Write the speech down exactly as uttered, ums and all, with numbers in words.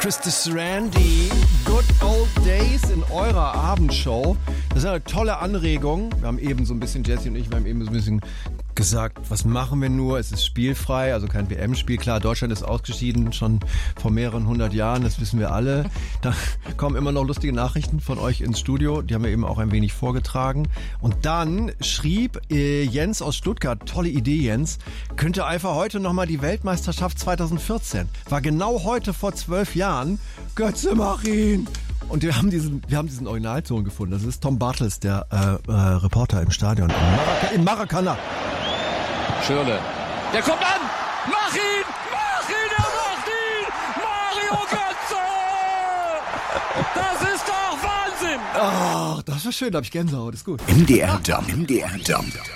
Christus Randy, Good Old Days in eurer Abendshow. Das ist eine tolle Anregung. Wir haben eben so ein bisschen, Jesse und ich, wir haben eben so ein bisschen gesagt, was machen wir nur? Es ist spielfrei, also kein W M-Spiel. Klar, Deutschland ist ausgeschieden, schon vor mehreren hundert Jahren, das wissen wir alle. Da kommen immer noch lustige Nachrichten von euch ins Studio, die haben wir eben auch ein wenig vorgetragen. Und dann schrieb äh, Jens aus Stuttgart, tolle Idee Jens, könnte einfach heute nochmal die Weltmeisterschaft zweitausendvierzehn, war genau heute vor zwölf Jahren, Götze mach ihn! Und wir haben diesen, wir haben diesen Originalton gefunden, das ist Tom Bartels, der äh, äh, Reporter im Stadion in, Marac- in Maracana. Schürrle, der kommt an! Mach ihn! Mach ihn! Er macht ihn! Mario Götze! Das ist doch Wahnsinn! Ach, das war schön, da hab ich Gänsehaut, ist gut. M D R Jump. M D R Jump.